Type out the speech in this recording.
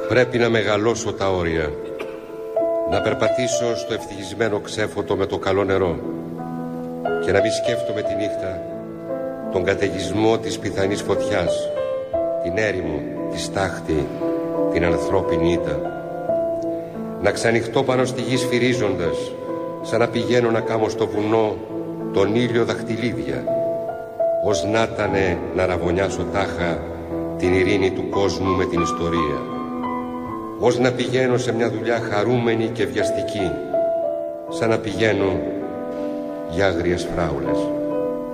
Πρέπει να μεγαλώσω τα όρια, να περπατήσω στο ευτυχισμένο ξέφωτο με το καλό νερό και να μη σκέφτομαι τη νύχτα τον καταιγισμό της πιθανής φωτιάς, την έρημο, τη στάχτη, την ανθρώπινη ήττα. Να ξανοιχτώ πάνω στη γη σφυρίζοντας, σαν να πηγαίνω να κάμω στο βουνό τον ήλιο δαχτυλίδια, ως να ήτανε να ραβωνιάσω τάχα την ειρήνη του κόσμου με την ιστορία, ως να πηγαίνω σε μια δουλειά χαρούμενη και βιαστική, σαν να πηγαίνω για άγριες φράουλες.